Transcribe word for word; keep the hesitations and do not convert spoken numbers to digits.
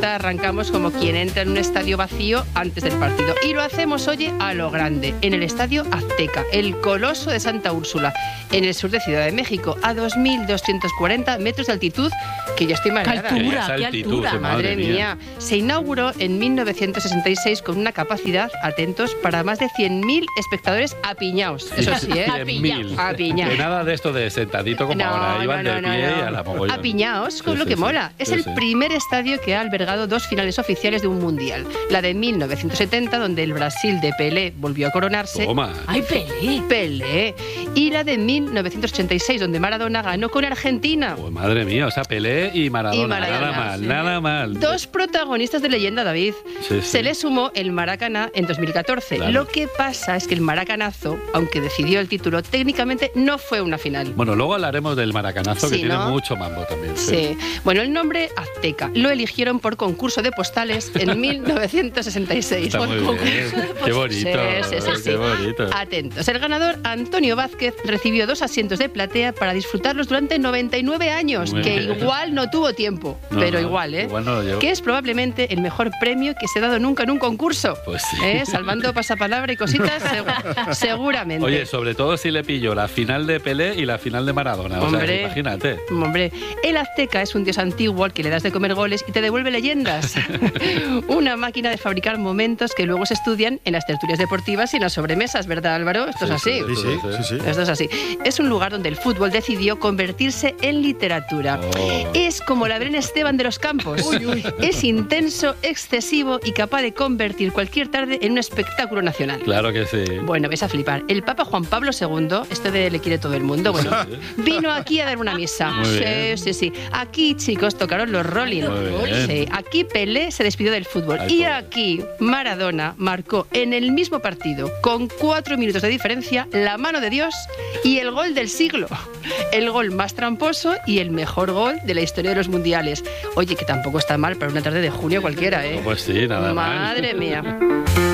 fiesta arrancamos como quien entra en un estadio vacío antes del partido. Y lo hacemos, oye, a lo grande, en el Estadio Azteca, el Coloso de Santa Úrsula, en el sur de Ciudad de México, a dos mil doscientos cuarenta metros de altitud, que yo estoy mareada. ¡Qué altura, qué qué altitud, altura! madre Madre mía. mía. Se inauguró en mil novecientos sesenta y seis con una capacidad, atentos, para más de cien mil espectadores apiñados. Eso sí, ¿eh? cien mil. Apiñados. Que nada de esto de sentadito como No, ahora. Iban no, de no, pie no. y a la mogollón. Apiñaos con Sí, lo sí, que sí. mola. Es Sí, el sí. primer estadio que ha albergado dos finales oficiales de un mundial. La de mil novecientos setenta, donde el Brasil de Pelé volvió a coronarse. Toma. ¡Ay, Pelé! Pelé. Y la de mil novecientos ochenta y seis, donde Maradona ganó con Argentina. Pues madre mía, o sea, Pelé y Maradona. Y Maradona, nada mal, sí. nada mal. Dos protagonistas de leyenda, David. Sí, sí. Se le sumó el Maracaná en dos mil catorce. Claro. Lo que pasa es que el Maracanazo, aunque decidió el título, técnicamente no fue una final. Bueno, luego hablaremos del maracanazo, Sí, que tiene ¿no? mucho mambo también. Sí. Bueno, el nombre Azteca lo eligieron por concurso de postales en mil novecientos sesenta y seis. Está Por muy concurso bien. de postales. Qué bonito. Sí, sí, sí, Qué sí. bonito. Atentos. El ganador, Antonio Vázquez, recibió dos asientos de platea para disfrutarlos durante noventa y nueve años, Muy que bien. igual no tuvo tiempo, No, pero no, igual, ¿eh? igual no lo llevo. Que es probablemente el mejor premio que se ha dado nunca en un concurso. Pues sí. ¿Eh? Salvando pasapalabra y cositas, segu- seguramente. Oye, sobre todo si le pillo la final de Pelé y la final de Maradona. O sea, Hombre. que imagínate. Hombre, el Azteca es un dios antiguo al que le das de comer goles y te devuelve leyendas. Una máquina de fabricar momentos que luego se estudian en las tertulias deportivas y en las sobremesas, ¿verdad, Álvaro? Esto es así. Sí, sí, sí, sí. Esto es así. Es un lugar donde el fútbol decidió convertirse en literatura. Oh. Es como la Belén Esteban de los campos. Es intenso, excesivo y capaz de convertir cualquier tarde en un espectáculo nacional. Claro que sí. Bueno, vais a flipar. El Papa Juan Pablo segundo, esto de le quiere todo el mundo, bueno, vino aquí a dar una misa. Muy sí, bien. sí, sí. Aquí, chicos, tocaron los Rolling. Muy bien. Sí, aquí Pelé se despidió del fútbol. Ay, y pobre. aquí Maradona marcó en el mismo partido, con cuatro minutos de diferencia, la mano de Dios y el gol del siglo. El gol más tramposo y el mejor gol de la historia de los mundiales. Oye, que tampoco está mal para una tarde de junio cualquiera, ¿eh? Pues sí, nada mal. Madre mía.